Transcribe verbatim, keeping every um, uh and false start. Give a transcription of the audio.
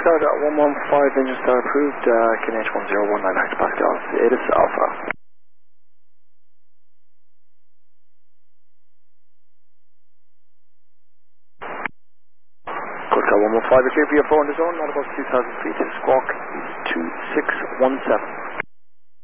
Cloud one one five, engine start approved, uh, K N H one zero one nine hectopascal, it is Alpha. Code Cloud one one five, you're clear for your four in the zone, not above two thousand feet, squawk two six one seven.